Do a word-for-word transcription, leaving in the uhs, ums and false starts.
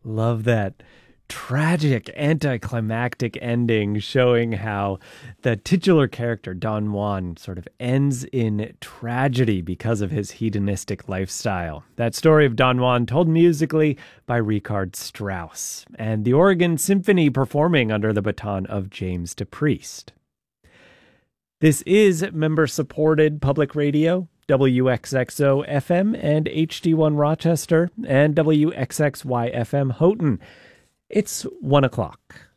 Love that tragic, anticlimactic ending showing how the titular character, Don Juan, sort of ends in tragedy because of his hedonistic lifestyle. That story of Don Juan told musically by Richard Strauss, and the Oregon Symphony performing under the baton of James DePriest. This is member-supported public radio, W X X O F M and H D one Rochester, and W X X Y F M Houghton. It's one o'clock.